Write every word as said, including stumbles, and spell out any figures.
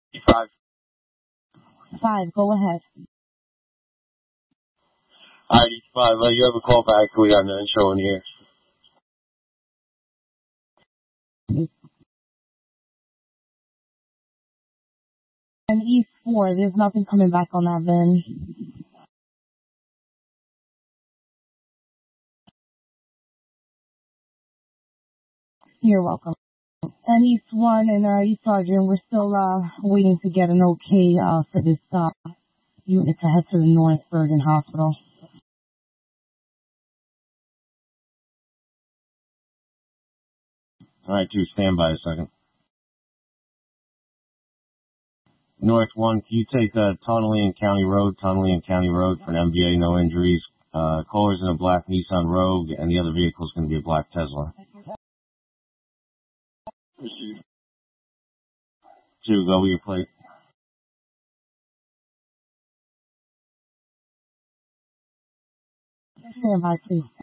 Five. Five, go ahead. I D five. Uh, you have a call back. We got an intro in here. And East four, there's nothing coming back on that then. You're welcome. And East one and uh, East Sergeant, we're still uh, waiting to get an okay uh, for this uh, unit to head to the North Bergen Hospital. All right, two. Stand by a second. North one, can you take uh, Tonelli and County Road, Tonelli and County Road for an M V A, no injuries. Uh, caller's in a black Nissan Rogue, and the other vehicle is going to be a black Tesla. Two, go with your plate. Stand by, please.